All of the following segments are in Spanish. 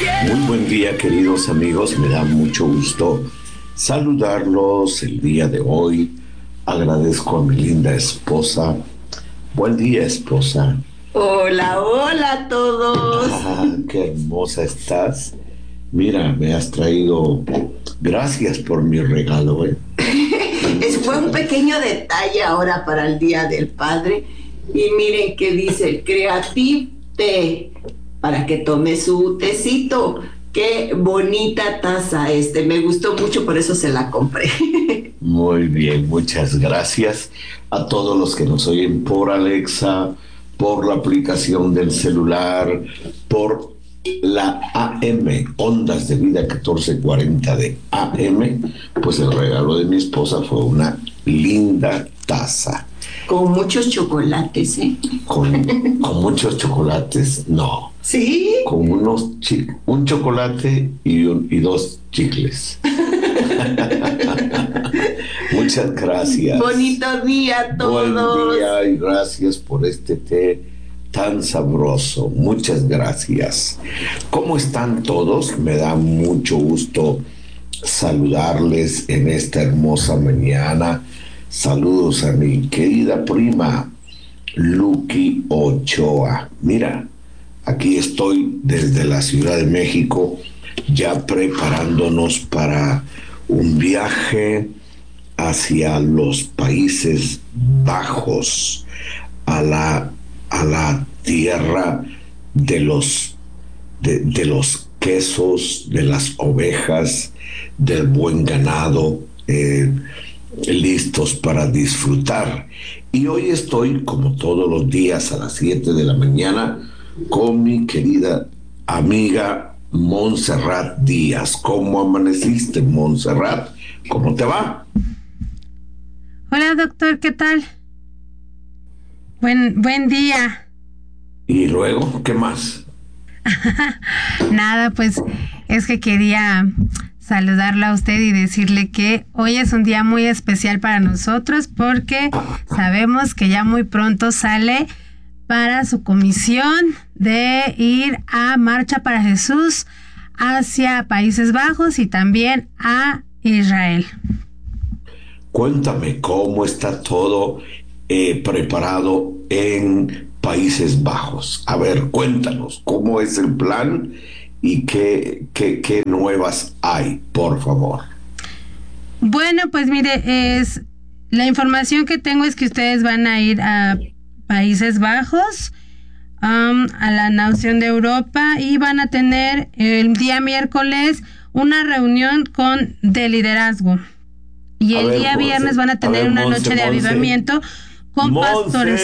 Muy buen día, queridos amigos. Me da mucho gusto saludarlos el día de hoy. Agradezco a mi linda esposa. Buen día, esposa. Hola, hola a todos. Qué hermosa estás. Mira, me has traído. Gracias por mi regalo, ¿eh? Fue un pequeño detalle ahora para el Día del Padre. Y miren que dice Creative Té, para que tome su tecito. Qué bonita taza me gustó mucho, por eso se la compré. Muy bien, muchas gracias a todos los que nos oyen por Alexa, por la aplicación del celular, por la AM, Ondas de Vida 1440 de AM. Pues el regalo de mi esposa fue una linda taza. Con muchos chocolates, ¿eh? Con muchos chocolates, no. ¿Sí? Con un chocolate y dos chicles. Muchas gracias. Bonito día a todos. Buen día y gracias por este té tan sabroso. Muchas gracias. ¿Cómo están todos? Me da mucho gusto saludarles en esta hermosa mañana. Saludos a mi querida prima Lucky Ochoa. Mira, aquí estoy desde la Ciudad de México ya preparándonos para un viaje hacia los Países Bajos, a la tierra de los quesos, de las ovejas, del buen ganado, listos para disfrutar. Y hoy estoy, como todos los días, a las 7 de la mañana, con mi querida amiga Montserrat Díaz. ¿Cómo amaneciste, Montserrat? ¿Cómo te va? Hola, doctor, ¿qué tal? Buen día. ¿Y luego qué más? Nada, pues es que quería saludarla a usted y decirle que hoy es un día muy especial para nosotros porque sabemos que ya muy pronto sale para su comisión de ir a Marcha para Jesús hacia Países Bajos y también a Israel. Cuéntame cómo está todo preparado en Países Bajos. A ver, cuéntanos cómo es el plan y qué nuevas hay, por favor. Bueno, pues mire, la información que tengo es que ustedes van a ir a Países Bajos, a la nación de Europa, y van a tener el día miércoles una reunión de liderazgo. Y el día viernes van a tener una noche de avivamiento con pastores.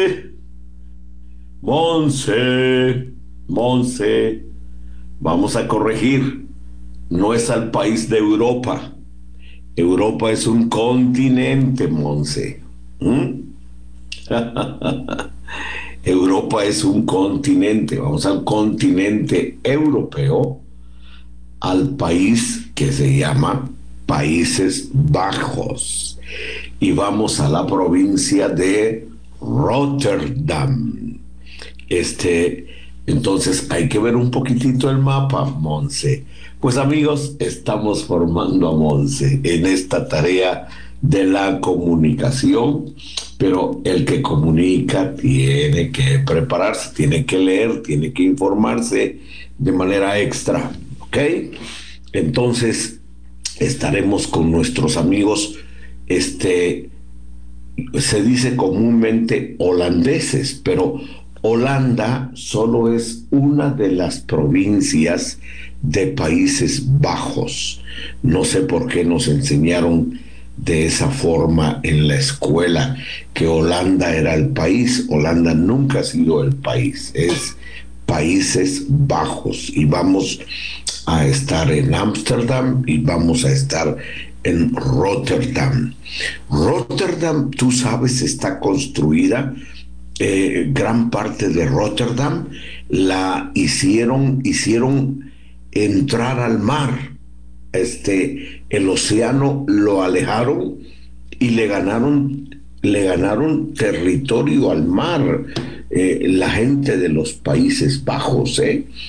Monse, vamos a corregir. No es al país de Europa. Europa es un continente, Monse. Europa es un continente. Vamos al continente europeo, al país que se llama Países Bajos, y vamos a la provincia de Rotterdam. Entonces hay que ver un poquitito el mapa, Monse. Pues amigos, estamos formando a Monse en esta tarea de la comunicación, pero el que comunica tiene que prepararse, tiene que leer, tiene que informarse de manera extra, ¿ok? Entonces estaremos con nuestros amigos, se dice comúnmente holandeses, pero Holanda solo es una de las provincias de Países Bajos. No sé por qué nos enseñaron de esa forma en la escuela, que Holanda era el país. Holanda nunca ha sido el país, es Países Bajos, y vamos a estar en Ámsterdam y vamos a estar en Rotterdam. Rotterdam, tú sabes, está construida, gran parte de Rotterdam la hicieron entrar al mar. El océano lo alejaron y le ganaron territorio al mar, la gente de los Países Bajos,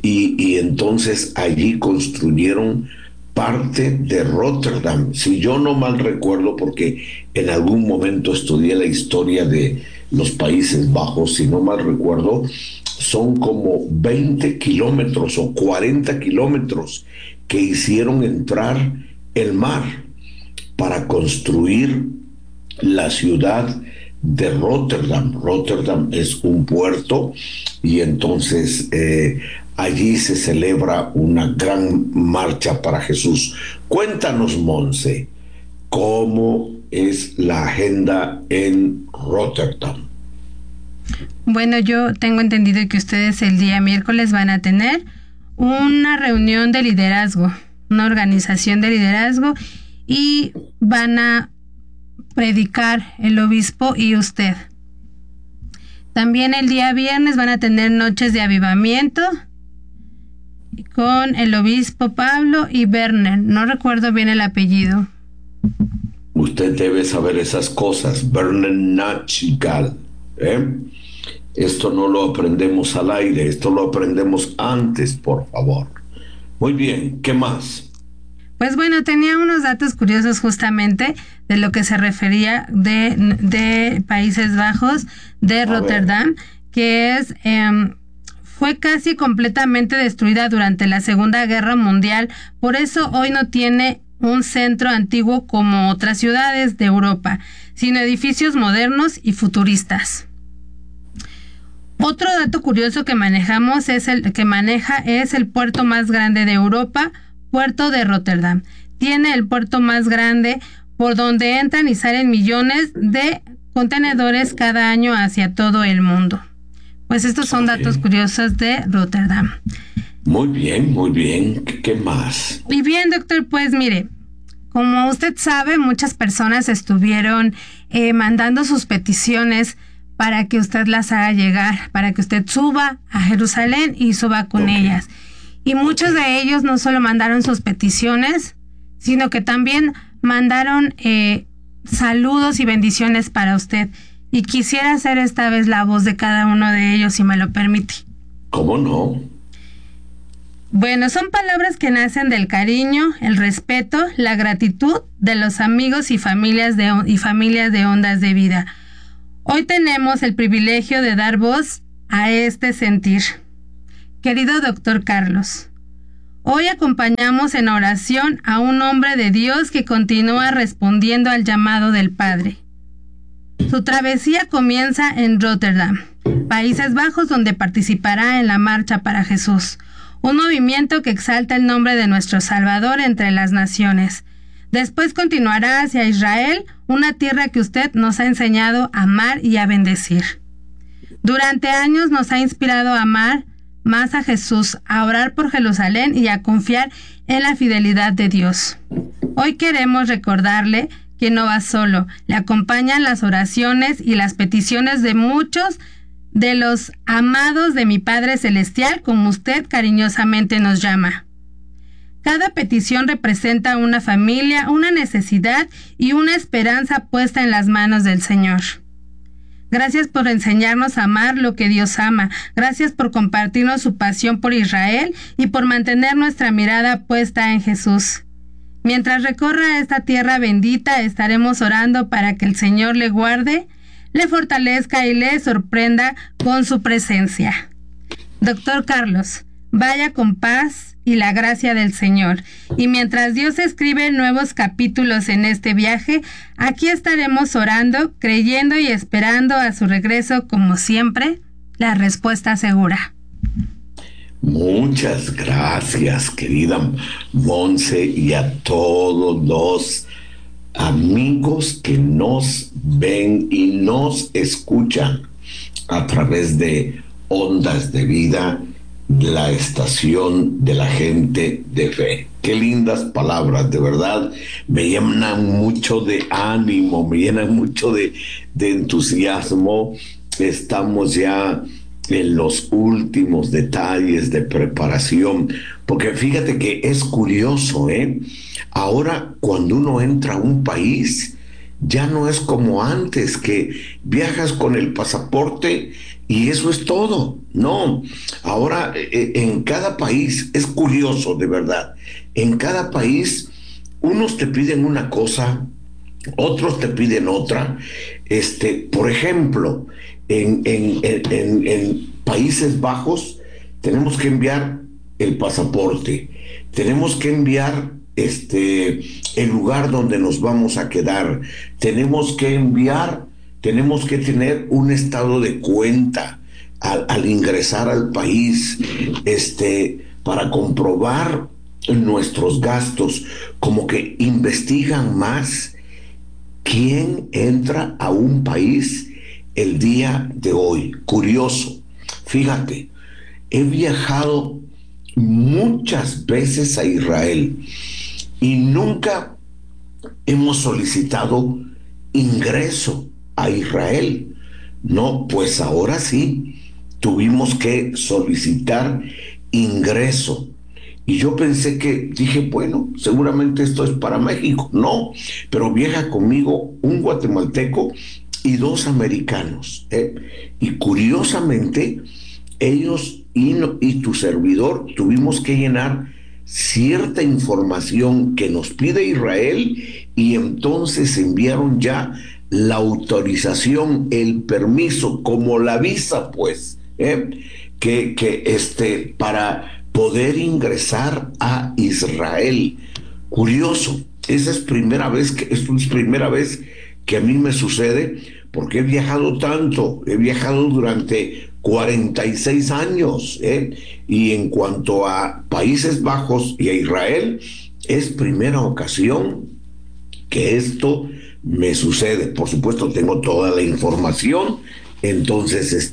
y entonces allí construyeron parte de Rotterdam, si yo no mal recuerdo, porque en algún momento estudié la historia de los Países Bajos, si no mal recuerdo, son como 20 kilómetros o 40 kilómetros que hicieron entrar el mar para construir la ciudad de Rotterdam. Rotterdam es un puerto y entonces allí se celebra una gran marcha para Jesús. Cuéntanos, Monse, ¿cómo es la agenda en Rotterdam? Bueno, yo tengo entendido que ustedes el día miércoles van a tener una reunión de liderazgo, una organización de liderazgo, y van a predicar el obispo y usted. También el día viernes van a tener noches de avivamiento con el obispo Pablo y Werner. No recuerdo bien el apellido. Usted debe saber esas cosas, Werner Nachtigal, ¿eh? Esto no lo aprendemos al aire, esto lo aprendemos antes, por favor. Muy bien, ¿qué más? Pues bueno, tenía unos datos curiosos justamente de lo que se refería de Países Bajos, de Rotterdam, que es fue casi completamente destruida durante la Segunda Guerra Mundial. Por eso hoy no tiene un centro antiguo como otras ciudades de Europa, sino edificios modernos y futuristas. Otro dato curioso que manejamos es el puerto más grande de Europa, Puerto de Rotterdam. Tiene el puerto más grande por donde entran y salen millones de contenedores cada año hacia todo el mundo. Pues estos son datos curiosos de Rotterdam. Muy bien, muy bien. ¿Qué más? Y bien, doctor, pues mire, como usted sabe, muchas personas estuvieron mandando sus peticiones para que usted las haga llegar, para que usted suba a Jerusalén y suba con ellas. Y muchos de ellos no solo mandaron sus peticiones, sino que también mandaron saludos y bendiciones para usted. Y quisiera hacer esta vez la voz de cada uno de ellos, si me lo permite. ¿Cómo no? Bueno, son palabras que nacen del cariño, el respeto, la gratitud de los amigos y familias de Ondas de Vida. Hoy tenemos el privilegio de dar voz a este sentir. Querido doctor Carlos, hoy acompañamos en oración a un hombre de Dios que continúa respondiendo al llamado del Padre. Su travesía comienza en Rotterdam, Países Bajos, donde participará en la Marcha para Jesús, un movimiento que exalta el nombre de nuestro Salvador entre las naciones. Después continuará hacia Israel, una tierra que usted nos ha enseñado a amar y a bendecir. Durante años nos ha inspirado a amar más a Jesús, a orar por Jerusalén y a confiar en la fidelidad de Dios. Hoy queremos recordarle que no va solo, le acompañan las oraciones y las peticiones de muchos de los amados de mi Padre Celestial, como usted cariñosamente nos llama. Cada petición representa una familia, una necesidad y una esperanza puesta en las manos del Señor. Gracias por enseñarnos a amar lo que Dios ama. Gracias por compartirnos su pasión por Israel y por mantener nuestra mirada puesta en Jesús. Mientras recorra esta tierra bendita, estaremos orando para que el Señor le guarde, le fortalezca y le sorprenda con su presencia. Doctor Carlos, vaya con paz y la gracia del Señor. Y mientras Dios escribe nuevos capítulos en este viaje, aquí estaremos orando, creyendo y esperando a su regreso, como siempre, la respuesta segura. Muchas gracias, querida Monse, y a todos los amigos que nos ven y nos escuchan a través de Ondas de Vida, la estación de la gente de fe. Qué lindas palabras, de verdad, me llenan mucho de ánimo, me llenan mucho de entusiasmo. Estamos ya en los últimos detalles de preparación, porque fíjate que es curioso, ahora cuando uno entra a un país, ya no es como antes, que viajas con el pasaporte Y eso es todo. No, ahora en cada país, es curioso de verdad, en cada país unos te piden una cosa, otros te piden otra. Por ejemplo, en Países Bajos tenemos que enviar el pasaporte, tenemos que enviar el lugar donde nos vamos a quedar, tenemos que tener un estado de cuenta al ingresar al país, para comprobar nuestros gastos, como que investigan más quién entra a un país el día de hoy. Curioso, fíjate, he viajado muchas veces a Israel y nunca hemos solicitado ingreso a Israel. No, pues ahora sí, tuvimos que solicitar ingreso. Y yo pensé dije, bueno, seguramente esto es para México. No, pero viaja conmigo un guatemalteco y dos americanos. Y curiosamente, ellos y tu servidor tuvimos que llenar cierta información que nos pide Israel y entonces enviaron ya la autorización, el permiso, como la visa, pues, para poder ingresar a Israel. Curioso, esto es primera vez que a mí me sucede, porque he viajado tanto, he viajado durante 46 años, y en cuanto a Países Bajos y a Israel, es primera ocasión que esto me sucede. Por supuesto, tengo toda la información, entonces,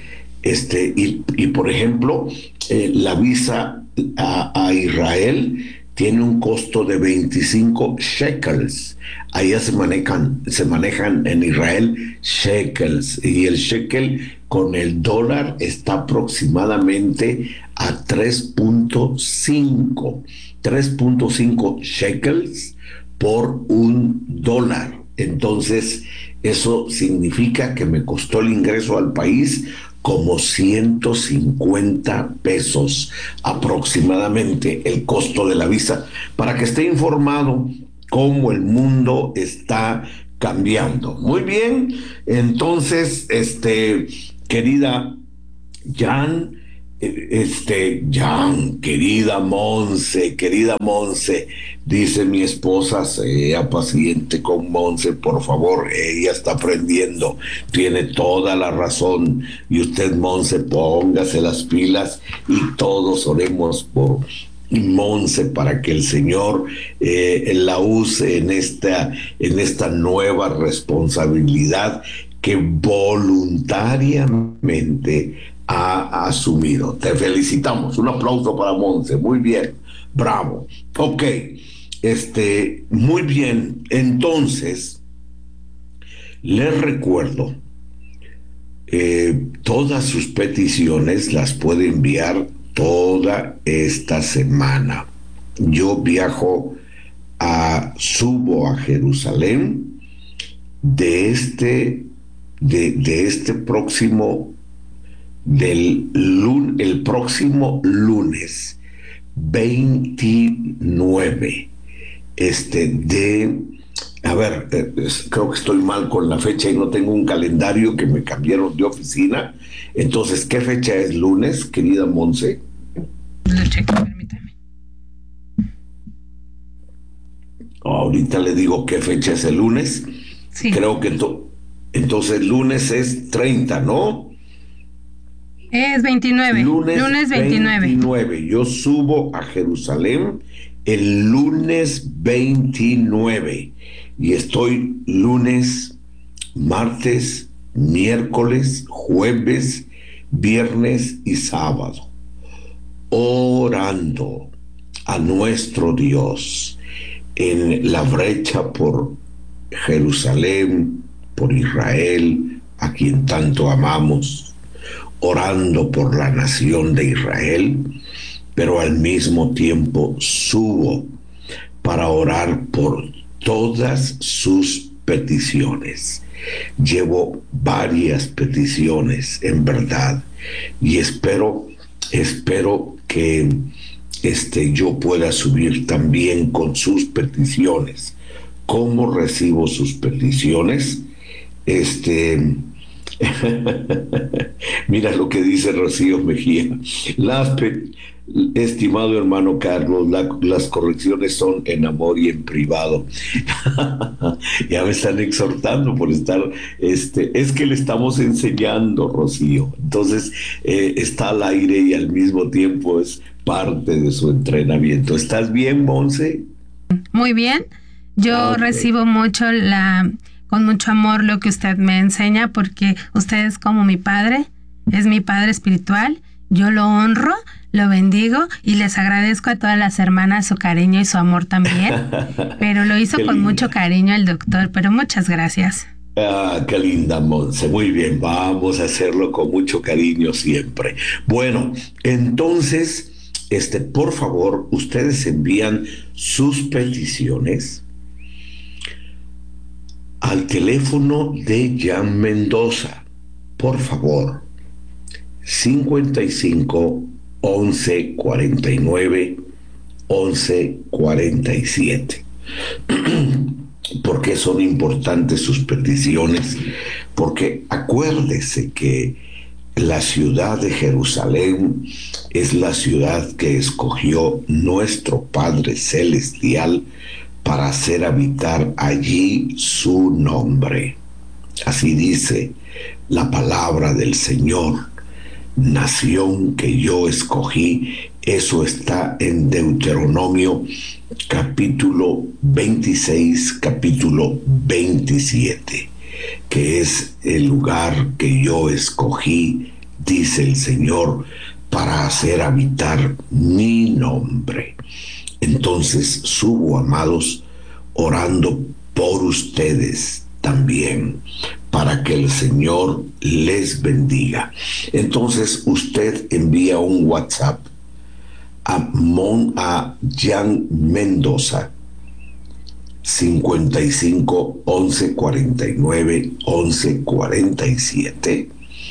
y por ejemplo, la visa a Israel tiene un costo de 25 shekels. Allá se manejan en Israel shekels, y el shekel con el dólar está aproximadamente a 3.5 shekels por $1. Entonces, eso significa que me costó el ingreso al país como 150 pesos aproximadamente, el costo de la visa, para que esté informado cómo el mundo está cambiando. Muy bien, entonces, querida Jan, Jan, querida Monse, dice mi esposa, sea paciente con Monse, por favor, ella está aprendiendo, tiene toda la razón, y usted, Monse, póngase las pilas y todos oremos por Monse para que el Señor la use en esta nueva responsabilidad que voluntariamente ha asumido. Te felicitamos, un aplauso para Monse, muy bien, bravo. Ok, muy bien, entonces les recuerdo, todas sus peticiones las puede enviar toda esta semana. Yo subo a Jerusalén de este próximo el próximo lunes 29, creo que estoy mal con la fecha y no tengo un calendario, que me cambiaron de oficina. Entonces, ¿qué fecha es lunes, querida Monse? Lo checo, permítame. Ahorita le digo qué fecha es el lunes. Sí. Creo que entonces lunes es 30, ¿no? Es 29. Lunes 29. Yo subo a Jerusalén el lunes 29 y estoy lunes, martes, miércoles, jueves, viernes y sábado orando a nuestro Dios en la brecha por Jerusalén, por Israel, a quien tanto amamos, orando por la nación de Israel, pero al mismo tiempo subo para orar por todas sus peticiones. Llevo varias peticiones, en verdad, y espero que yo pueda subir también con sus peticiones. ¿Cómo recibo sus peticiones? Mira lo que dice Rocío Mejía. Estimado hermano Carlos, las correcciones son en amor y en privado. Ya me están exhortando por estar, es que le estamos enseñando, Rocío. Entonces, está al aire y al mismo tiempo es parte de su entrenamiento. ¿Estás bien, Monse? Muy bien. Yo recibo con mucho amor lo que usted me enseña, porque usted es como mi padre, es mi padre espiritual. Yo lo honro, lo bendigo y les agradezco a todas las hermanas su cariño y su amor también. Pero lo hizo con mucho cariño el doctor, pero muchas gracias. Qué linda, Monse. Muy bien, vamos a hacerlo con mucho cariño siempre. Bueno, entonces, por favor, ustedes envían sus peticiones al teléfono de Jan Mendoza, por favor, 55 11 49 11 47. ¿Por qué son importantes sus peticiones? Porque acuérdese que la ciudad de Jerusalén es la ciudad que escogió nuestro Padre Celestial para hacer habitar allí su nombre. Así dice la palabra del Señor. Nación que yo escogí, eso está en Deuteronomio capítulo 26, capítulo 27, que es el lugar que yo escogí, dice el Señor, para hacer habitar mi nombre. Entonces subo, amados, orando por ustedes también, para que el Señor les bendiga. Entonces usted envía un WhatsApp a Jan Mendoza, 55 11 49 11 47,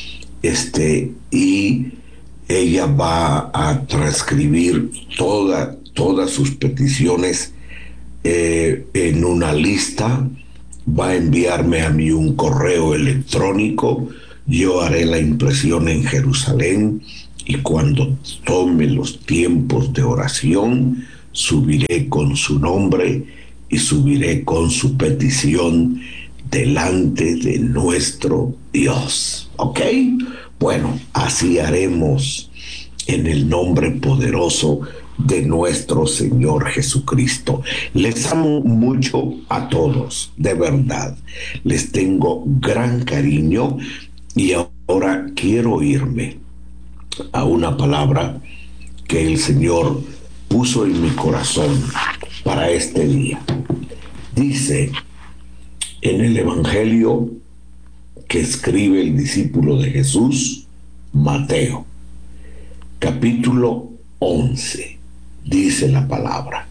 y ella va a transcribir todas sus peticiones en una lista. Va a enviarme a mí un correo electrónico. Yo haré la impresión en Jerusalén, y cuando tome los tiempos de oración, subiré con su nombre y subiré con su petición delante de nuestro Dios. ¿Ok? Bueno, así haremos en el nombre poderoso de nuestro Señor Jesucristo. Les amo mucho a todos, de verdad. Les tengo gran cariño, y ahora quiero irme a una palabra que el Señor puso en mi corazón para este día. Dice en el Evangelio que escribe el discípulo de Jesús, Mateo, capítulo 11, dice la palabra: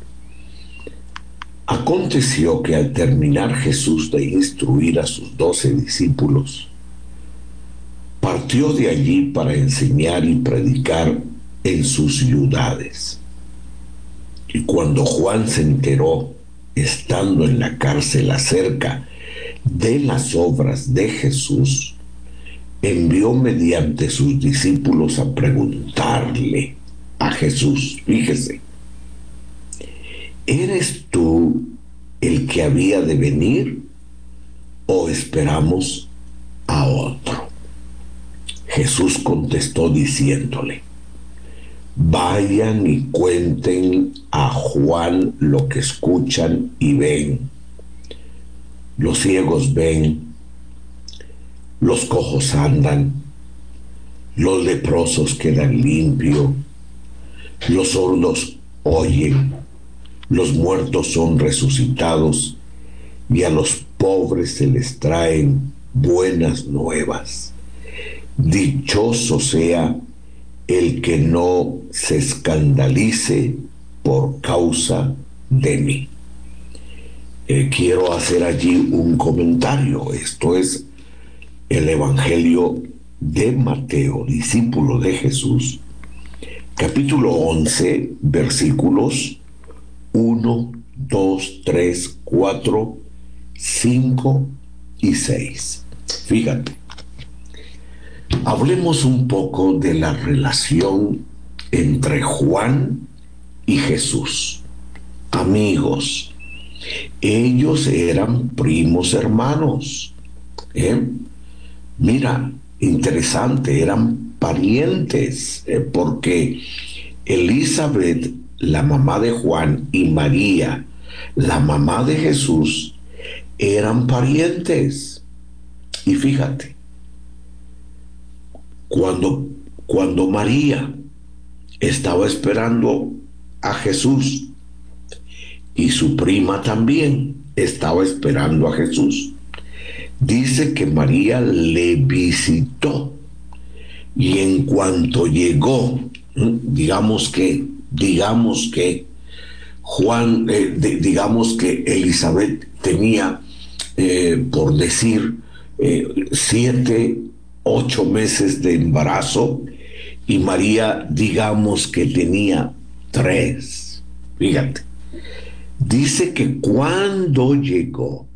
aconteció que al terminar Jesús de instruir a sus 12 discípulos, partió de allí para enseñar y predicar en sus ciudades. Y cuando Juan se enteró, estando en la cárcel acerca de las obras de Jesús, envió mediante sus discípulos a preguntarle a Jesús, fíjese: ¿eres tú el que había de venir, o esperamos a otro? Jesús contestó diciéndole: vayan y cuenten a Juan lo que escuchan y ven. Los ciegos ven, los cojos andan, los leprosos quedan limpios, los sordos oyen, los muertos son resucitados, y a los pobres se les traen buenas nuevas. Dichoso sea el que no se escandalice por causa de mí. quiero hacer allí un comentario. Esto es el Evangelio de Mateo, discípulo de Jesús, capítulo 11, versículos 1, 2, 3, 4, 5 y 6. Fíjate, hablemos un poco de la relación entre Juan y Jesús. Amigos, ellos eran primos hermanos. Mira, interesante, eran parientes, porque Elizabeth, la mamá de Juan, y María, la mamá de Jesús, eran parientes. Y fíjate, cuando María estaba esperando a Jesús y su prima también estaba esperando a Jesús, dice que María le visitó, y en cuanto llegó, digamos que Juan, digamos que Elizabeth tenía, por decir, 7, 8 meses de embarazo, y María, digamos que tenía 3. Fíjate, dice que cuando llegó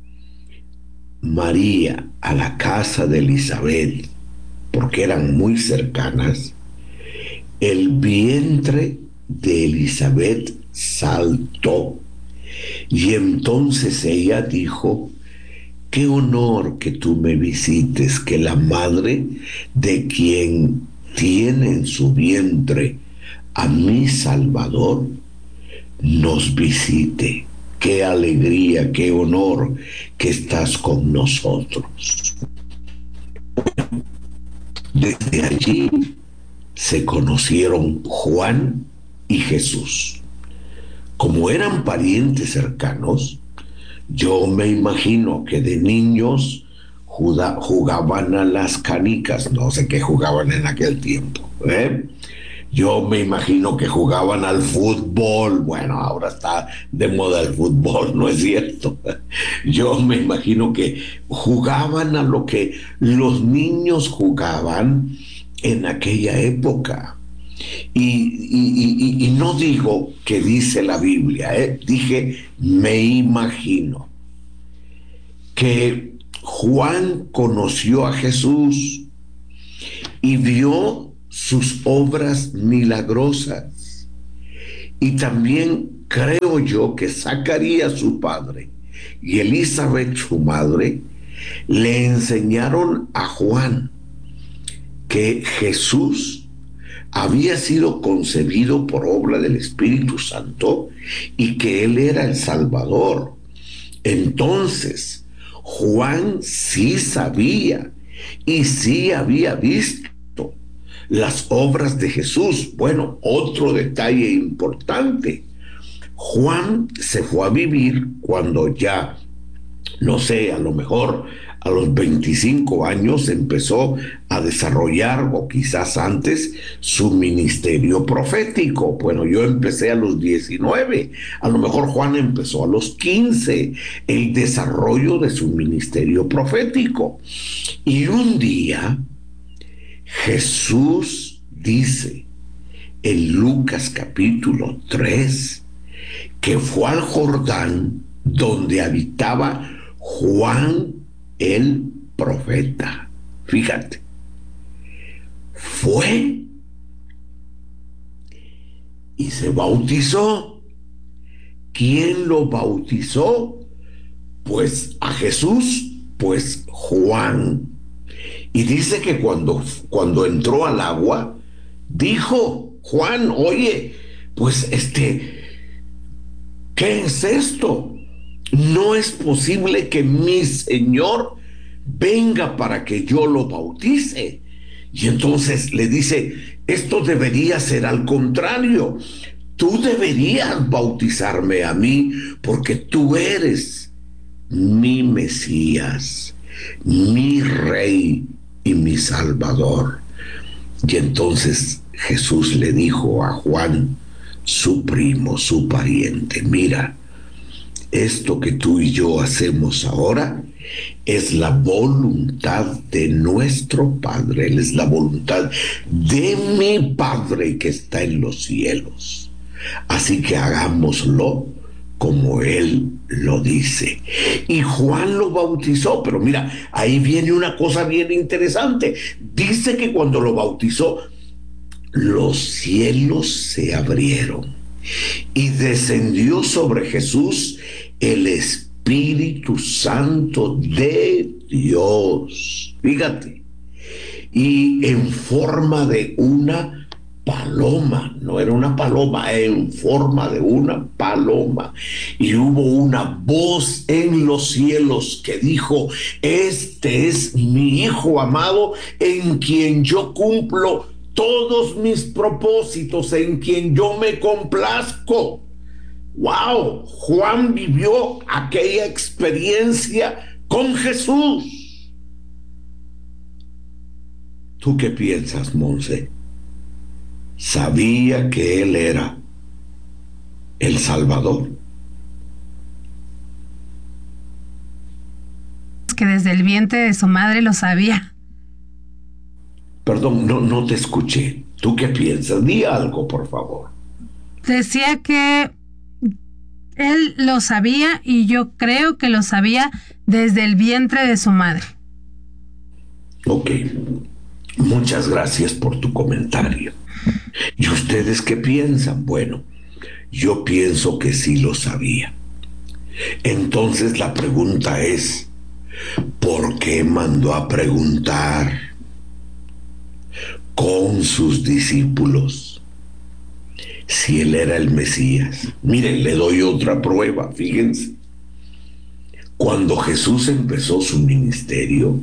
María a la casa de Elizabeth, porque eran muy cercanas, el vientre de Elizabeth saltó, y entonces ella dijo: qué honor que tú me visites, que la madre de quien tiene en su vientre a mi Salvador nos visite. Qué alegría, qué honor que estás con nosotros. Desde allí se conocieron Juan y Jesús. Como eran parientes cercanos, yo me imagino que de niños jugaban a las canicas, no sé qué jugaban en aquel tiempo, Yo me imagino que jugaban al fútbol. Bueno, ahora está de moda el fútbol, ¿no es cierto? Yo me imagino que jugaban a lo que los niños jugaban en aquella época. Y no digo que dice la Biblia, dije me imagino que Juan conoció a Jesús y vio sus obras milagrosas, y también creo yo que Zacarías, su padre, y Elizabeth, su madre, le enseñaron a Juan que Jesús había sido concebido por obra del Espíritu Santo y que Él era el Salvador. Entonces, Juan sí sabía y sí había visto las obras de Jesús. Bueno, otro detalle importante: Juan se fue a vivir cuando ya, no sé, a lo mejor a los 25 años empezó a desarrollar, o quizás antes, su ministerio profético. Bueno, yo empecé a los 19, a lo mejor Juan empezó a los 15, el desarrollo de su ministerio profético. Y un día Jesús dice en Lucas capítulo 3 que fue al Jordán donde habitaba Juan el profeta. Fíjate, fue y se bautizó. ¿Quién lo bautizó? Pues a Jesús, pues Juan. Y dice que cuando entró al agua, dijo Juan: oye, pues ¿qué es esto? No es posible que mi Señor venga para que yo lo bautice. Y entonces le dice: esto debería ser al contrario. Tú deberías bautizarme a mí, porque tú eres mi Mesías, mi Rey y mi Salvador. Y entonces Jesús le dijo a Juan, su primo, su pariente: mira, esto que tú y yo hacemos ahora es la voluntad de nuestro Padre. Él es la voluntad de mi Padre que está en los cielos. Así que hagámoslo como Él lo dice. Y Juan lo bautizó, pero mira, ahí viene una cosa bien interesante. Dice que cuando lo bautizó, los cielos se abrieron y descendió sobre Jesús el Espíritu Santo de Dios. Fíjate, y en forma de una paloma, no era una paloma, en forma de una paloma. Y hubo una voz en los cielos que dijo: este es mi Hijo amado, en quien yo cumplo todos mis propósitos, en quien yo me complazco. ¡Wow! Juan vivió aquella experiencia con Jesús. ¿Tú qué piensas, Monse? ¿Sabía que Él era el Salvador? Que desde el vientre de su madre lo sabía. Perdón, no te escuché. ¿Tú qué piensas? Di algo, por favor. Decía que él lo sabía y yo creo que lo sabía desde el vientre de su madre. Ok, muchas gracias por tu comentario. ¿Y ustedes qué piensan? Bueno, yo pienso que sí lo sabía. Entonces la pregunta es, ¿por qué mandó a preguntar con sus discípulos si Él era el Mesías? Miren, le doy otra prueba, fíjense. Cuando Jesús empezó su ministerio,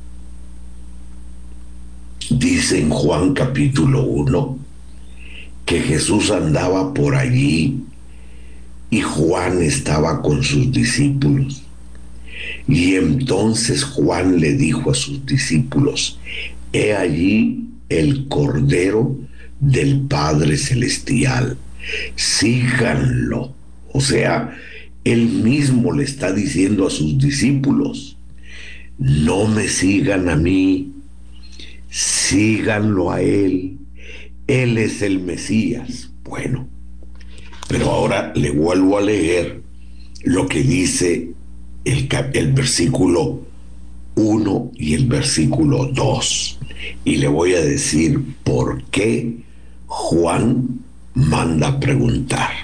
dice en Juan capítulo 1 que Jesús andaba por allí y Juan estaba con sus discípulos. Y entonces Juan le dijo a sus discípulos: he allí el Cordero del Padre Celestial, síganlo. O sea, él mismo le está diciendo a sus discípulos: no me sigan a mí, síganlo a él. Él es el Mesías. Bueno, pero ahora le vuelvo a leer lo que dice el versículo 1 y el versículo 2. Y le voy a decir por qué Juan manda preguntar.